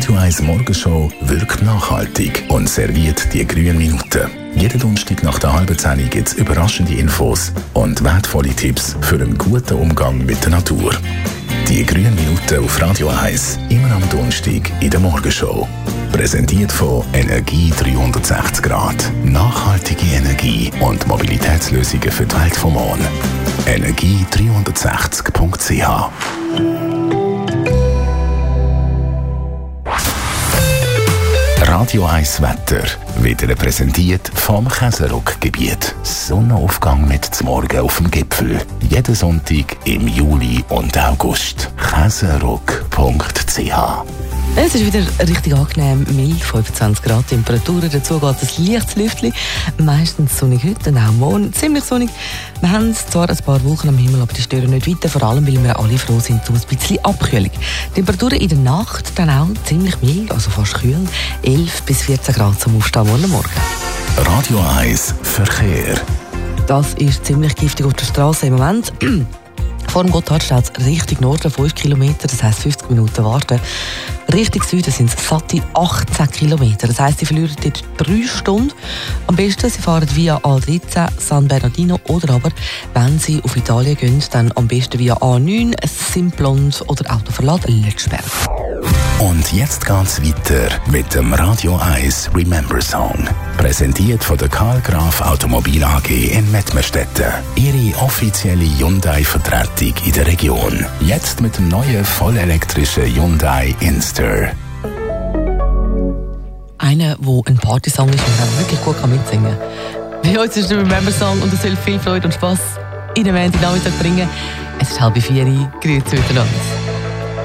Radio 1 Morgenshow wirkt nachhaltig und serviert die grünen Minuten. Jeden Donnerstag nach der halben 10 gibt es überraschende Infos und wertvolle Tipps für einen guten Umgang mit der Natur. Die grünen Minuten auf Radio 1, immer am Donnerstag in der Morgenshow. Präsentiert von Energie 360 Grad. Nachhaltige Energie und Mobilitätslösungen für die Welt vom Morgen. Energie360.ch. Radio 1 Wetter wird Ihnen präsentiert vom Käserock-Gebiet. Sonnenaufgang mit zum Morgen auf dem Gipfel. Jeden Sonntag im Juli und August. Käserock.ch. Es ist wieder richtig angenehm, mild, 25 Grad Temperaturen. Dazu geht ein leichtes Lüftchen. Meistens sonnig heute und auch morgen. Ziemlich sonnig. Wir haben zwar ein paar Wolken am Himmel, aber die stören nicht weiter. Vor allem, weil wir alle froh sind um ein bisschen Abkühlung. Temperaturen in der Nacht dann auch ziemlich mild, also fast kühl. 11 bis 14 Grad zum Aufstehen morgen. Radio 1 Verkehr. Das ist ziemlich giftig auf der Straße im Moment. Vor dem Gotthard steht es Richtung Norden 5 Kilometer, das heisst 50 Minuten warten. Richtung Süden sind es satte 18 Kilometer, das heisst, Sie verlieren dort 3 Stunden. Am besten, Sie fahren via A13, San Bernardino oder aber, wenn Sie auf Italien gehen, dann am besten via A9, Simplons oder Autoverlad Lötschberg. Und jetzt geht's weiter mit dem Radio 1 Remember Song. Präsentiert von der Karl Graf Automobil AG in Mettmerstetten. Ihre offizielle Hyundai-Vertretung in der Region. Jetzt mit dem neuen vollelektrischen Hyundai Inster. Einer, der ein Partysong ist und auch wirklich gut mitsingen kann. Bei uns ist der Remember Song und es soll viel Freude und Spass in den Nachmittag bringen. Es ist 3:30, grüezi miteinander.